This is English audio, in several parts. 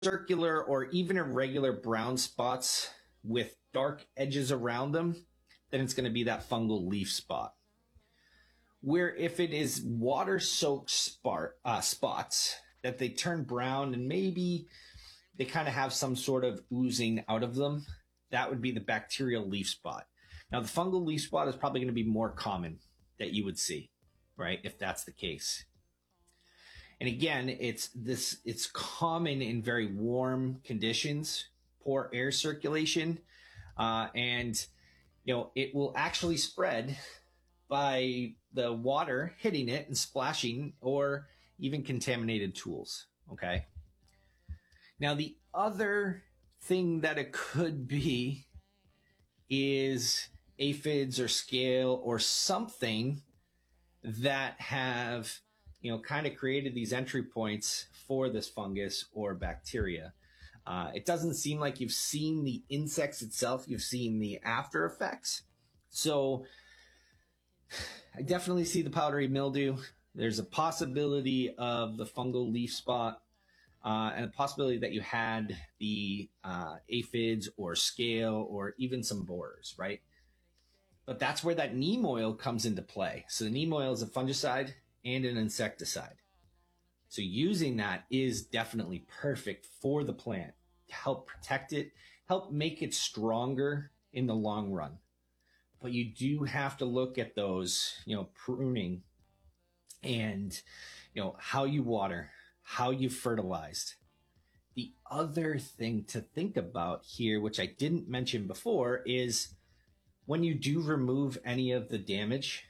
circular or even irregular brown spots with dark edges around them, then it's going to be that fungal leaf spot. Where if it is water soaked spots that they turn brown and maybe they kind of have some sort of oozing out of them, that would be the bacterial leaf spot. Now, the fungal leaf spot is probably going to be more common that you would see, right? If that's the case. And again, it's common in very warm conditions, poor air circulation, and it will actually spread by the water hitting it and splashing, or even contaminated tools. Okay. Now, the other thing that it could be is aphids or scale or something that have kind of created these entry points for this fungus or bacteria. It doesn't seem like you've seen the insects itself. You've seen the after effects. So I definitely see the powdery mildew. There's a possibility of the fungal leaf spot, and a possibility that you had the aphids or scale or even some borers, right? But that's where that neem oil comes into play. So the neem oil is a fungicide and an insecticide. So using that is definitely perfect for the plant to help protect it, help make it stronger in the long run. But you do have to look at those, pruning and, how you water, how you fertilized. The other thing to think about here, which I didn't mention before, is when you do remove any of the damage,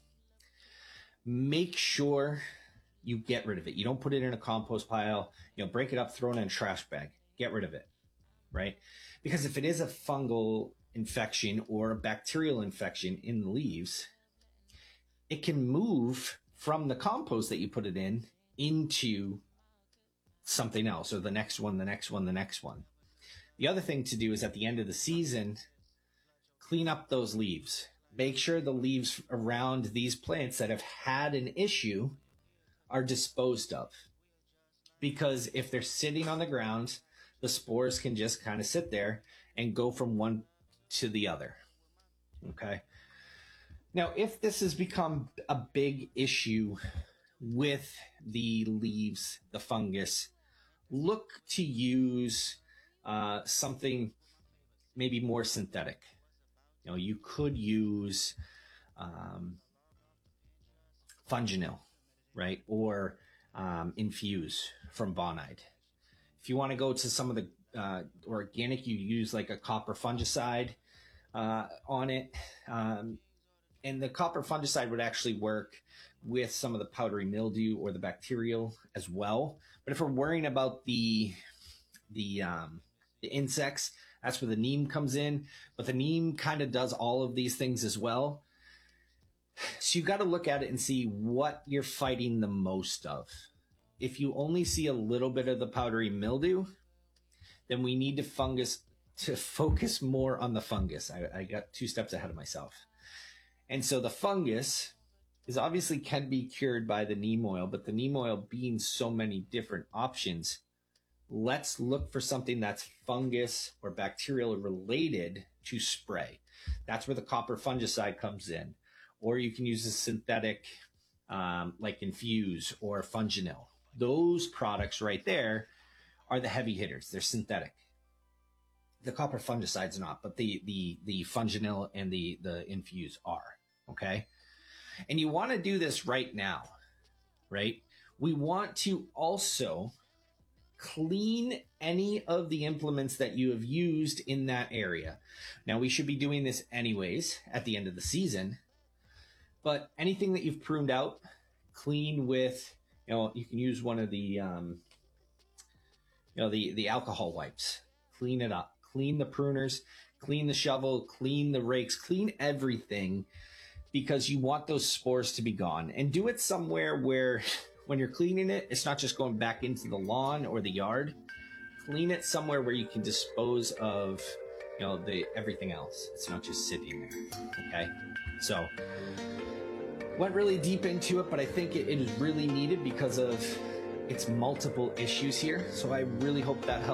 make sure you get rid of it. You don't put it in a compost pile, break it up, throw it in a trash bag, get rid of it, right? Because if it is a fungal infection or a bacterial infection in the leaves, it can move from the compost that you put it in into something else, or the next one, the next one, the next one. The other thing to do is at the end of the season, clean up those leaves. Make sure the leaves around these plants that have had an issue are disposed of. Because if they're sitting on the ground, the spores can just kind of sit there and go from one to the other. Okay. Now, if this has become a big issue with the leaves, the fungus, look to use something maybe more synthetic. You could use Funginyl, right? Or Infuse from Bonide. If you want to go to some of the organic, you use like a copper fungicide on it. And the copper fungicide would actually work with some of the powdery mildew or the bacterial as well. But if we're worrying about the insects, that's where the neem comes in. But the neem kind of does all of these things as well. So you've got to look at it and see what you're fighting the most of. If you only see a little bit of the powdery mildew, then we need to focus more on the fungus. I got 2 steps ahead of myself. And so the fungus is obviously can be cured by the neem oil, but the neem oil being so many different options, let's look for something that's fungus or bacterial related to spray. That's where the copper fungicide comes in. Or you can use a synthetic like Infuse or Funginyl. Those products right there are the heavy hitters. They're synthetic. The copper fungicide's not, but the Funginyl and the Infuse are. Okay? And you want to do this right now, right? We want to also clean any of the implements that you have used in that area. Now, we should be doing this anyways at the end of the season, but anything that you've pruned out, clean with, you can use one of the, the alcohol wipes. Clean it up. Clean the pruners, clean the shovel, clean the rakes, clean everything, because you want those spores to be gone. And do it somewhere where when you're cleaning it, it's not just going back into the lawn or the yard. Clean it somewhere where you can dispose of, everything else. It's not just sitting there. Okay. So went really deep into it, but I think it is really needed because of it's multiple issues here. So I really hope that helps.